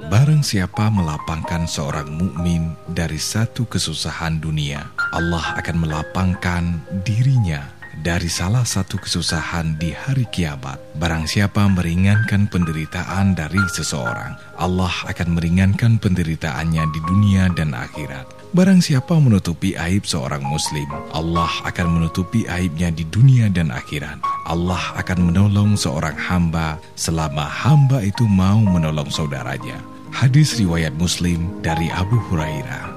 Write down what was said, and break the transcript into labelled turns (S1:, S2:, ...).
S1: Barang siapa melapangkan seorang mukmin dari satu kesusahan dunia, Allah akan melapangkan dirinya dari salah satu kesusahan di hari kiamat. Barang siapa meringankan penderitaan dari seseorang, Allah akan meringankan penderitaannya di dunia dan akhirat. Barang siapa menutupi aib seorang muslim, Allah akan menutupi aibnya di dunia dan akhirat. Allah akan menolong seorang hamba selama hamba itu mau menolong saudaranya. Hadis riwayat Muslim dari Abu Hurairah.